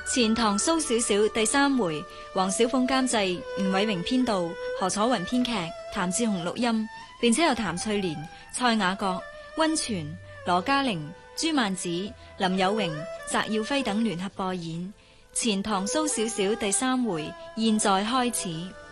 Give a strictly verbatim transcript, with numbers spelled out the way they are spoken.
錢塘蘇小小第三回，黃小鳳監製，吳偉榮編導，何楚雲編劇，譚志雄錄音，並且有譚翠蓮、蔡雅閣、溫泉、羅嘉玲、朱曼子、林有榮、翟耀輝等聯合播演。錢塘蘇小小第三回，現在開始。